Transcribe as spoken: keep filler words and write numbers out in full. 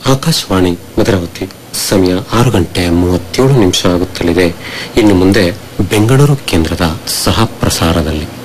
ಆಕಾಶವಾಣಿ ಭದ್ರಾವತಿ. ಸಮಯ ಆರು ಗಂಟೆ ಮೂವತ್ತೇಳು ನಿಮಿಷ ಆಗುತ್ತಲಿದೆ. ಇನ್ನು ಮುಂದೆ ಬೆಂಗಳೂರು ಕೇಂದ್ರದ ಸಹ ಪ್ರಸಾರದಲ್ಲಿ